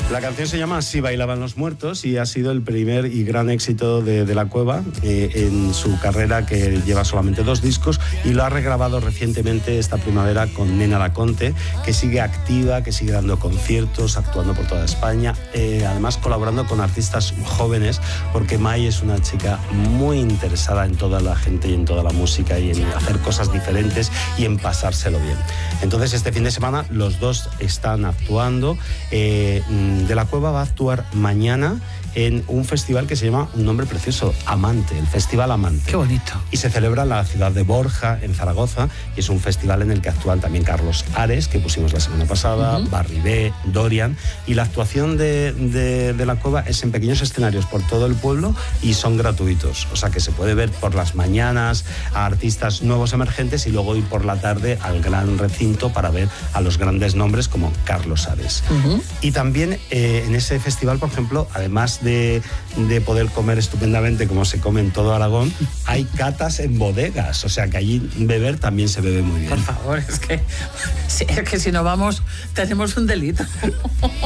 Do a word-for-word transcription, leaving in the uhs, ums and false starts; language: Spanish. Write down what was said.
La canción se llama Así bailaban los muertos y ha sido el primer y gran éxito de, de La Cueva eh, en su carrera, que lleva solamente dos discos, y lo ha regrabado recientemente esta primavera con Nena Laconte, que sigue activa, que sigue dando conciertos, actuando por toda España, eh, además colaborando con artistas jóvenes, porque Mai es una chica muy interesada en toda la gente y en toda la música y en hacer cosas diferentes y en pasárselo bien. Entonces este fin de semana los dos están actuando. eh, De La Cueva va a actuar mañana en un festival que se llama, un nombre precioso, Amante, el Festival Amante. Qué bonito. Y se celebra en la ciudad de Borja, en Zaragoza, y es un festival en el que actúan también Carlos Ares, que pusimos la semana pasada, uh-huh. Barry B, Dorian, y la actuación de, de, de La Cueva es en pequeños escenarios por todo el pueblo y son gratuitos, o sea que se puede ver por las mañanas a artistas nuevos emergentes y luego ir por la tarde al gran recinto para ver a los grandes nombres como Carlos Ares. Uh-huh. Y también eh, en ese festival, por ejemplo, además de De, de poder comer estupendamente como se come en todo Aragón, hay catas en bodegas, o sea que allí beber también se bebe muy bien. Por favor, es que, es que si no vamos tenemos un delito.